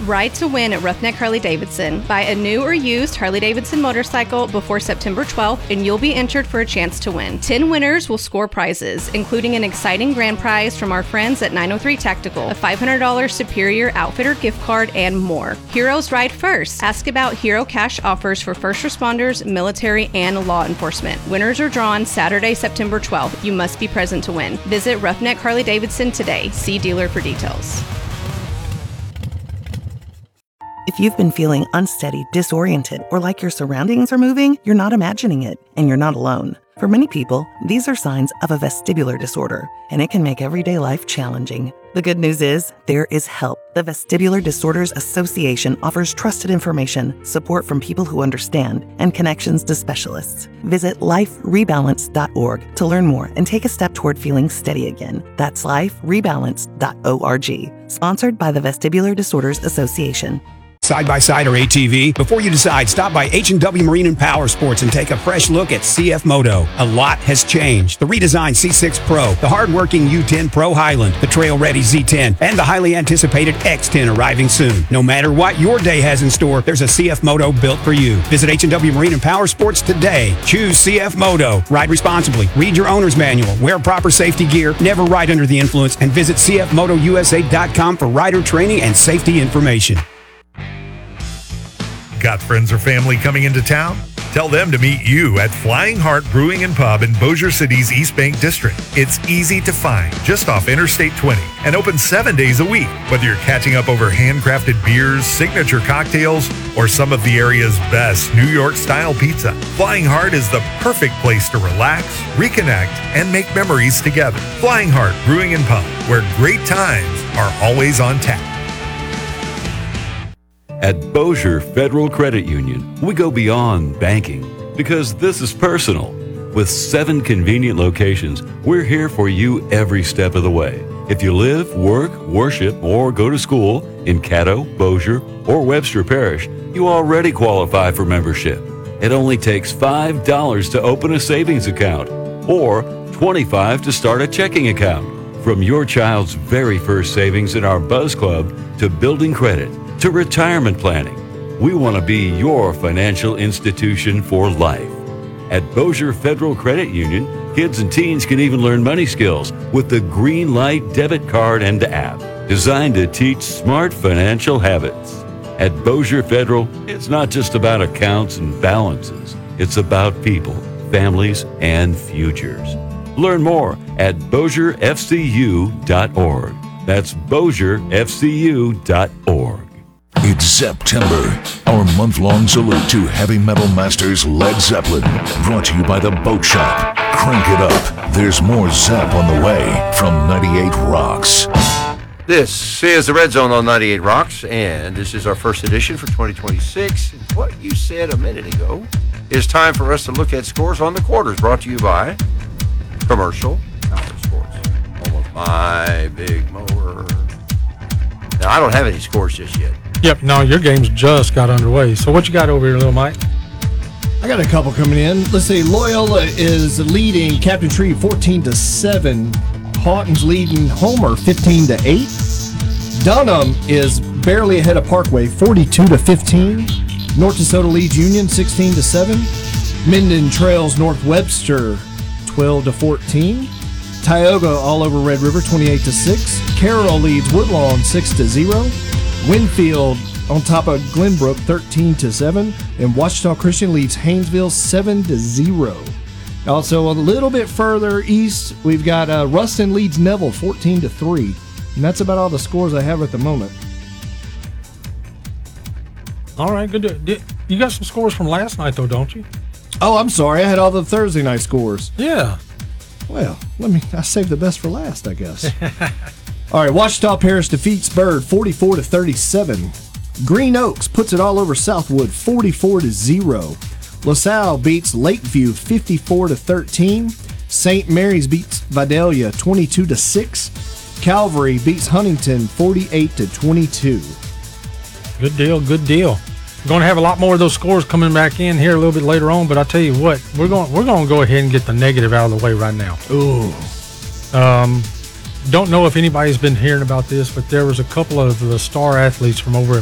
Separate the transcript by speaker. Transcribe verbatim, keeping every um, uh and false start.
Speaker 1: Ride to win at Roughneck Harley-Davidson. Buy a new or used Harley-Davidson motorcycle before September twelfth, and you'll be entered for a chance to win. Ten winners will score prizes, including an exciting grand prize from our friends at nine oh three Tactical, a five hundred dollars Superior Outfitter gift card, and more. Heroes ride first. Ask about Hero Cash offers for first responders, military, and law enforcement. Winners are drawn Saturday, September twelfth. You must be present to win. Visit Roughneck Harley-Davidson today. See dealer for details.
Speaker 2: If you've been feeling unsteady, disoriented, or like your surroundings are moving, you're not imagining it, and you're not alone. For many people, these are signs of a vestibular disorder, and it can make everyday life challenging. The good news is, there is help. The Vestibular Disorders Association offers trusted information, support from people who understand, and connections to specialists. Visit life rebalance dot org to learn more and take a step toward feeling steady again. That's life rebalance dot org. Sponsored by the Vestibular Disorders Association.
Speaker 3: Side-by-side or A T V? Before you decide, stop by H and W Marine and Power Sports and take a fresh look at C F Moto. A lot has changed. The redesigned C six Pro, the hard-working U ten Pro Highland, the trail-ready Z ten, and the highly anticipated X ten arriving soon. No matter what your day has in store, there's a C F Moto built for you. Visit H and W Marine and Power Sports today. Choose C F Moto. Ride responsibly. Read your owner's manual. Wear proper safety gear. Never ride under the influence. And visit C F Moto U S A dot com for rider training and safety information.
Speaker 4: Got friends or family coming into town? Tell them to meet you at Flying Heart Brewing and Pub in Bossier City's East Bank District. It's easy to find, just off Interstate twenty, and open seven days a week. Whether you're catching up over handcrafted beers, signature cocktails, or some of the area's best New York-style pizza, Flying Heart is the perfect place to relax, reconnect, and make memories together. Flying Heart Brewing and Pub, where great times are always on tap.
Speaker 5: At Bossier Federal Credit Union, we go beyond banking because this is personal. With seven convenient locations, we're here for you every step of the way. If you live, work, worship, or go to school in Caddo, Bossier, or Webster Parish, you already qualify for membership. It only takes five dollars to open a savings account or twenty-five dollars to start a checking account. From your child's very first savings in our Buzz Club to building credit, to retirement planning, we want to be your financial institution for life. At Bossier Federal Credit Union, kids and teens can even learn money skills with the Green Light debit card and app, designed to teach smart financial habits. At Bossier Federal, it's not just about accounts and balances. It's about people, families, and futures. Learn more at Bossier F C U dot org. That's Bossier F C U dot org.
Speaker 6: It's September, our month-long salute to heavy metal masters Led Zeppelin. Brought to you by The Boat Shop. Crank it up. There's more Zepp on the way from ninety-eight Rocks.
Speaker 7: This is the Red Zone on ninety-eight Rocks, and this is our first edition for twenty twenty-six. And what you said a minute ago is time for us to look at scores on the quarters, brought to you by Commercial Power Sports. Home of my big mower. Now, I don't have any scores just yet.
Speaker 8: Yep, no, your game's just got underway. So what you got over here, little Mike?
Speaker 9: I got a couple coming in. Let's see, Loyola is leading Captain Tree fourteen to seven. Haughton's leading Homer fifteen to eight. Dunham is barely ahead of Parkway forty-two to fifteen. North DeSoto leads Union sixteen to seven. Minden trails North Webster twelve to fourteen. Tioga all over Red River twenty-eight to six. Carroll leads Woodlawn six to zero. Winfield on top of Glenbrook thirteen to seven, and Ouachita Christian leads Haynesville seven to zero. Also a little bit further east, we've got uh, Ruston leads Neville fourteen to three, and that's about all the scores I have at the moment.
Speaker 8: All right, good. To, you got some scores from last night though, don't you?
Speaker 9: Oh, I'm sorry, I had all the Thursday night scores.
Speaker 8: Yeah.
Speaker 9: Well, let me. I saved the best for last, I guess. All right, Ouachita Parish defeats Byrd forty-four to thirty-seven. Green Oaks puts it all over Southwood forty-four to zero. LaSalle beats Lakeview fifty-four to thirteen. Saint Mary's beats Vidalia twenty-two to six. Calvary beats Huntington forty-eight to twenty-two.
Speaker 8: Good deal, good deal. We're going to have a lot more of those scores coming back in here a little bit later on, but I tell you what, we're going we're going to go ahead and get the negative out of the way right now.
Speaker 9: Ooh.
Speaker 8: Um Don't know if anybody's been hearing about this, but there was a couple of the star athletes from over at